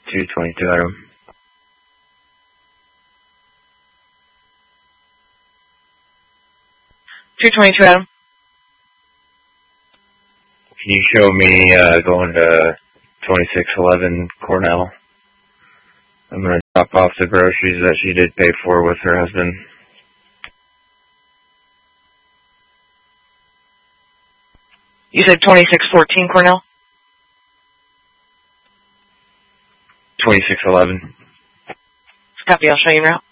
222 Adam. 222 Adam. Can you show me going to 2611 Cornell? I'm going to drop off the groceries that she did pay for with her husband. You said 2614 Cornell? 2611. Copy, I'll show you now.